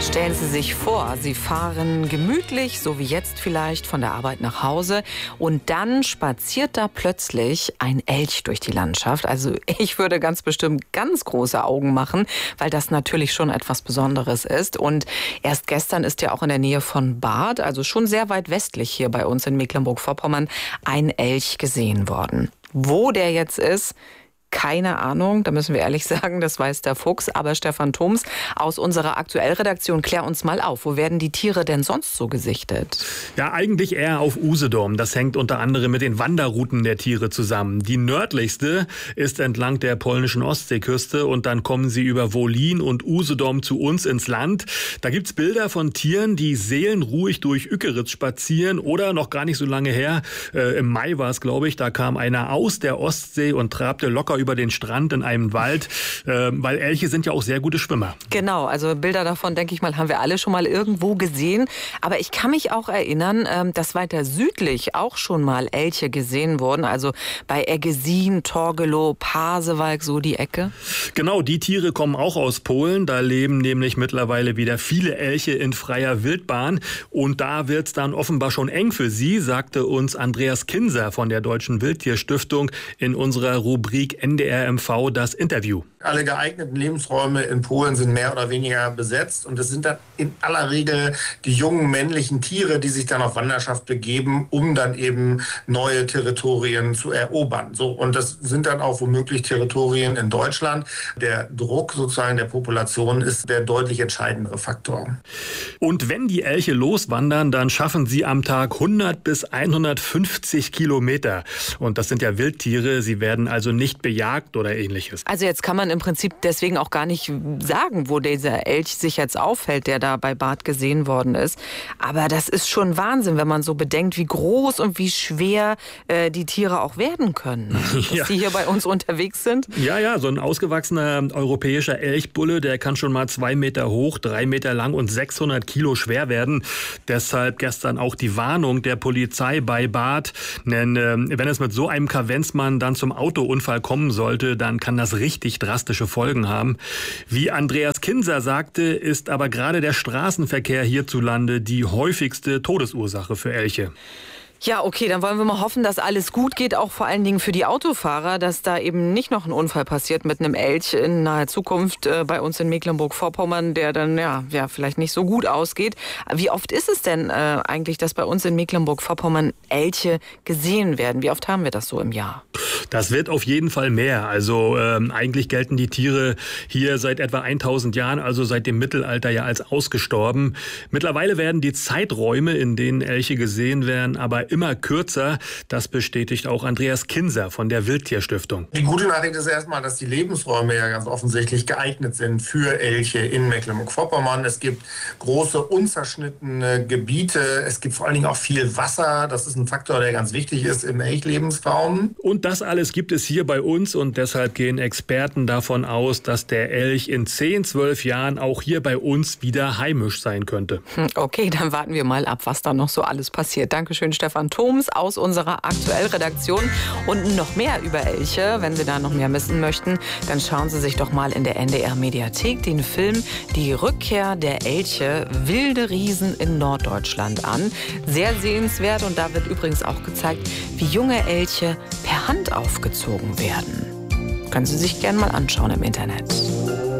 Stellen Sie sich vor, Sie fahren gemütlich, so wie jetzt vielleicht, von der Arbeit nach Hause und dann spaziert da plötzlich ein Elch durch die Landschaft. Also ich würde ganz bestimmt ganz große Augen machen, weil das natürlich schon etwas Besonderes ist. Und erst gestern ist ja auch in der Nähe von Barth, also schon sehr weit westlich hier bei uns in Mecklenburg-Vorpommern, ein Elch gesehen worden. Wo der jetzt ist, keine Ahnung, da müssen wir ehrlich sagen, das weiß der Fuchs. Aber Stefan Thoms aus unserer Aktuellredaktion, klär uns mal auf. Wo werden die Tiere denn sonst so gesichtet? Ja, eigentlich eher auf Usedom. Das hängt unter anderem mit den Wanderrouten der Tiere zusammen. Die nördlichste ist entlang der polnischen Ostseeküste und dann kommen sie über Wolin und Usedom zu uns ins Land. Da gibt's Bilder von Tieren, die seelenruhig durch Ückeritz spazieren oder noch gar nicht so lange her, im Mai war es, glaube ich, da kam einer aus der Ostsee und trabte locker über den Strand in einem Wald, weil Elche sind ja auch sehr gute Schwimmer. Genau, also Bilder davon, denke ich mal, haben wir alle schon mal irgendwo gesehen. Aber ich kann mich auch erinnern, dass weiter südlich auch schon mal Elche gesehen wurden. Also bei Eggesin, Torgelow, Pasewalk, so die Ecke. Genau, die Tiere kommen auch aus Polen. Da leben nämlich mittlerweile wieder viele Elche in freier Wildbahn. Und da wird es dann offenbar schon eng für sie, sagte uns Andreas Kinser von der Deutschen Wildtierstiftung in unserer Rubrik NDR MV das Interview. Alle geeigneten Lebensräume in Polen sind mehr oder weniger besetzt und es sind dann in aller Regel die jungen männlichen Tiere, die sich dann auf Wanderschaft begeben, um dann eben neue Territorien zu erobern. So, und das sind dann auch womöglich Territorien in Deutschland. Der Druck sozusagen der Population ist der deutlich entscheidendere Faktor. Und wenn die Elche loswandern, dann schaffen sie am Tag 100 bis 150 Kilometer. Und das sind ja Wildtiere, sie werden also nicht bejagt oder ähnliches. Also jetzt kann man im Prinzip deswegen auch gar nicht sagen, wo dieser Elch sich jetzt aufhält, der da bei Barth gesehen worden ist. Aber das ist schon Wahnsinn, wenn man so bedenkt, wie groß und wie schwer die Tiere auch werden können. Dass die hier bei uns unterwegs sind. Ja, so ein ausgewachsener europäischer Elchbulle, der kann schon mal 2 Meter hoch, 3 Meter lang und 600 Kilo schwer werden. Deshalb gestern auch die Warnung der Polizei bei Barth. Denn wenn es mit so einem Kavenzmann dann zum Autounfall kommen sollte, dann kann das richtig drastische Folgen haben. Wie Andreas Kinser sagte, ist aber gerade der Straßenverkehr hierzulande die häufigste Todesursache für Elche. Ja, okay, dann wollen wir mal hoffen, dass alles gut geht, auch vor allen Dingen für die Autofahrer, dass da eben nicht noch ein Unfall passiert mit einem Elch in naher Zukunft bei uns in Mecklenburg-Vorpommern, der dann ja vielleicht nicht so gut ausgeht. Wie oft ist es denn eigentlich, dass bei uns in Mecklenburg-Vorpommern Elche gesehen werden? Wie oft haben wir das so im Jahr? Das wird auf jeden Fall mehr. Also eigentlich gelten die Tiere hier seit etwa 1000 Jahren, also seit dem Mittelalter ja als ausgestorben. Mittlerweile werden die Zeiträume, in denen Elche gesehen werden, aber immer kürzer. Das bestätigt auch Andreas Kinser von der Wildtierstiftung. Die gute Nachricht ist erstmal, dass die Lebensräume ja ganz offensichtlich geeignet sind für Elche in Mecklenburg-Vorpommern. Es gibt große, unzerschnittene Gebiete. Es gibt vor allen Dingen auch viel Wasser. Das ist ein Faktor, der ganz wichtig ist im Elchlebensraum. Und das alles gibt es hier bei uns und deshalb gehen Experten davon aus, dass der Elch in 10, 12 Jahren auch hier bei uns wieder heimisch sein könnte. Okay, dann warten wir mal ab, was da noch so alles passiert. Dankeschön, Stefan Thoms aus unserer Aktuellredaktion. Und noch mehr über Elche, wenn Sie da noch mehr wissen möchten, dann schauen Sie sich doch mal in der NDR-Mediathek den Film Die Rückkehr der Elche, wilde Riesen in Norddeutschland an. Sehr sehenswert und da wird übrigens auch gezeigt, wie junge Elche per Hand aufgezogen werden. Können Sie sich gerne mal anschauen im Internet.